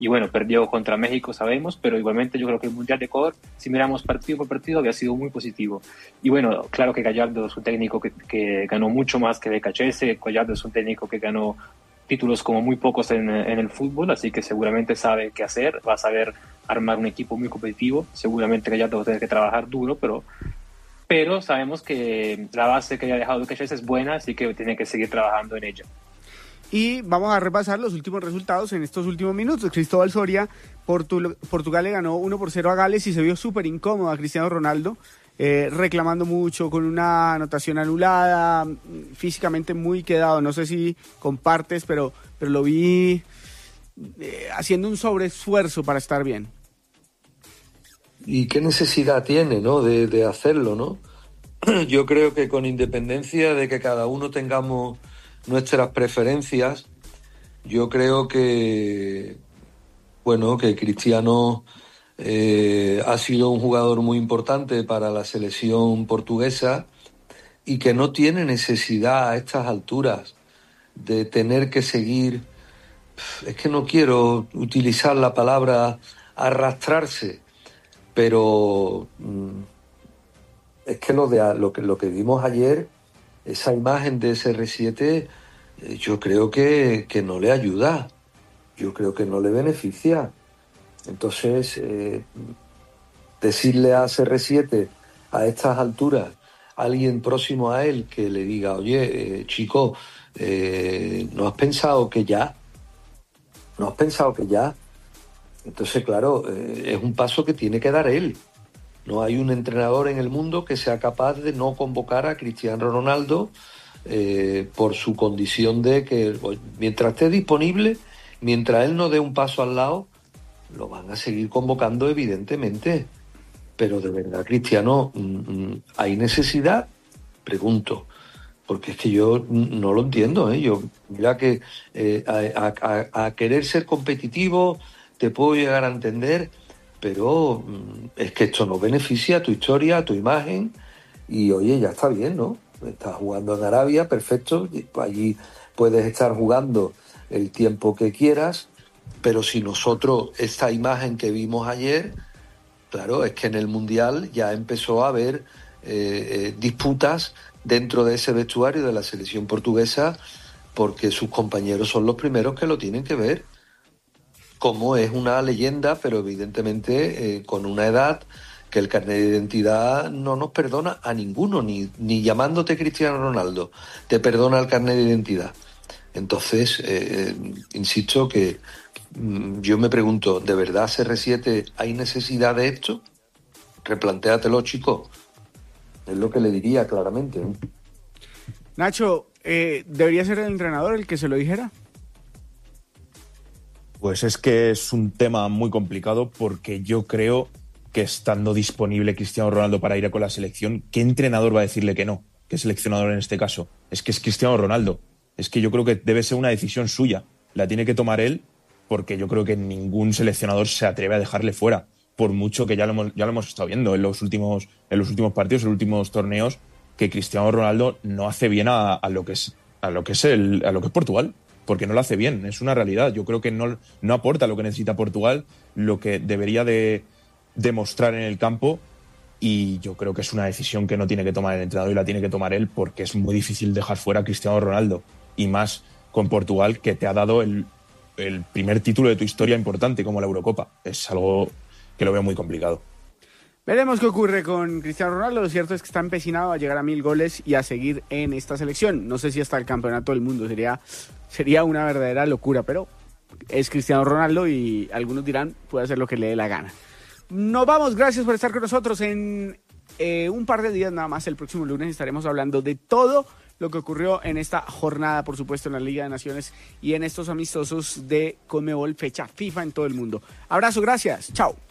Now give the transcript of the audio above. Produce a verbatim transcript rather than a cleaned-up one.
y bueno, perdió contra México, sabemos, pero igualmente yo creo que el Mundial de Ecuador, si miramos partido por partido, había sido muy positivo. Y bueno, claro que Gallardo es un técnico que, que ganó mucho más que Becachese. Gallardo es un técnico que ganó títulos como muy pocos en, en el fútbol, así que seguramente sabe qué hacer, va a saber armar un equipo muy competitivo. Seguramente Gallardo va a tener que trabajar duro, pero, pero sabemos que la base que haya dejado Becachese es buena, así que tiene que seguir trabajando en ella. Y vamos a repasar los últimos resultados en estos últimos minutos. Cristóbal Soria, Portu- Portugal le ganó uno por cero a Gales y se vio súper incómodo a Cristiano Ronaldo, eh, reclamando mucho, con una anotación anulada, físicamente muy quedado. No sé si compartes, pero, pero lo vi eh, haciendo un sobreesfuerzo para estar bien. ¿Y qué necesidad tiene, no, de, de hacerlo, no? Yo creo que con independencia de que cada uno tengamos nuestras preferencias, yo creo que bueno que Cristiano eh, ha sido un jugador muy importante para la selección portuguesa y que no tiene necesidad a estas alturas de tener que seguir, es que no quiero utilizar la palabra arrastrarse, pero mmm, es que lo, de, lo que lo que vimos ayer, esa imagen de ese erre siete, eh, yo creo que, que no le ayuda, yo creo que no le beneficia. Entonces, eh, decirle a ese erre siete a estas alturas, a alguien próximo a él que le diga, oye, eh, chico, eh, ¿no has pensado que ya? ¿No has pensado que ya? Entonces, claro, eh, es un paso que tiene que dar él. No hay un entrenador en el mundo que sea capaz de no convocar a Cristiano Ronaldo eh, por su condición de que mientras esté disponible, mientras él no dé un paso al lado, lo van a seguir convocando evidentemente. Pero de verdad, Cristiano, ¿hay necesidad? Pregunto. Porque es que yo no lo entiendo, ¿eh? Yo, mira que eh, a, a, a querer ser competitivo te puedo llegar a entender, pero es que esto no beneficia a tu historia, a tu imagen, y oye, ya está bien, ¿no? Estás jugando en Arabia, perfecto, allí puedes estar jugando el tiempo que quieras, pero si nosotros, esta imagen que vimos ayer, claro, es que en el Mundial ya empezó a haber eh, eh, disputas dentro de ese vestuario de la selección portuguesa, porque sus compañeros son los primeros que lo tienen que ver. Como es una leyenda, pero evidentemente eh, con una edad que el carnet de identidad no nos perdona a ninguno, ni, ni llamándote Cristiano Ronaldo, te perdona el carnet de identidad. Entonces, eh, insisto que mm, yo me pregunto, ¿de verdad C R siete hay necesidad de esto? Replantéatelo, chico. Es lo que le diría claramente, ¿eh? Nacho, eh, ¿debería ser el entrenador el que se lo dijera? Pues es que es un tema muy complicado porque yo creo que estando disponible Cristiano Ronaldo para ir a con la selección, ¿qué entrenador va a decirle que no? ¿Qué seleccionador en este caso? Es que es Cristiano Ronaldo. Es que yo creo que debe ser una decisión suya. La tiene que tomar él porque yo creo que ningún seleccionador se atreve a dejarle fuera. Por mucho que ya lo hemos, ya lo hemos estado viendo en los últimos, en los últimos partidos, en los últimos torneos, que Cristiano Ronaldo no hace bien a, a lo que es, a lo que es el, a lo que es Portugal. Porque no lo hace bien, es una realidad. Yo creo que no, no aporta lo que necesita Portugal, lo que debería de demostrar en el campo, y yo creo que es una decisión que no tiene que tomar el entrenador y la tiene que tomar él, porque es muy difícil dejar fuera a Cristiano Ronaldo, y más con Portugal, que te ha dado el, el primer título de tu historia importante como la Eurocopa. Es algo que lo veo muy complicado. Veremos qué ocurre con Cristiano Ronaldo. Lo cierto es que está empecinado a llegar a mil goles y a seguir en esta selección. No sé si hasta el campeonato del mundo sería, sería una verdadera locura, pero es Cristiano Ronaldo y algunos dirán puede hacer lo que le dé la gana. Nos vamos, gracias por estar con nosotros. En eh, un par de días nada más, el próximo lunes, estaremos hablando de todo lo que ocurrió en esta jornada, por supuesto, en la Liga de Naciones y en estos amistosos de Conmebol, fecha FIFA en todo el mundo. Abrazo, gracias, chao.